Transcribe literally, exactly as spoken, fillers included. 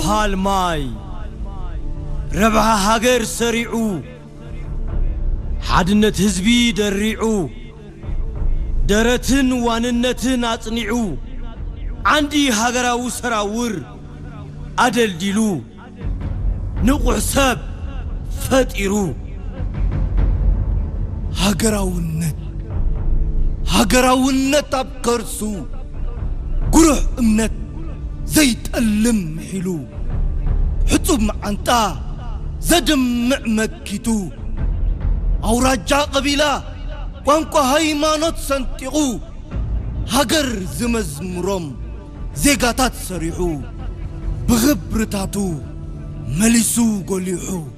زبحال ماي ربع هاجر سريعو حدنت هزبي دريعو درتن واننتن اصنيعو عندي هاجراو سراور عدل ديلو نقع سب فتيرو هاجراونت هاجراونت ابكرسو قروح امنت زيت ألم حلو حطب معنتا زدمع مكيتو أو رجع قبيلة وانكو هايمانوت سنتقو هاجر زمزمرم زيغاتات سريحو بغبرتاتو ملسو قوليحو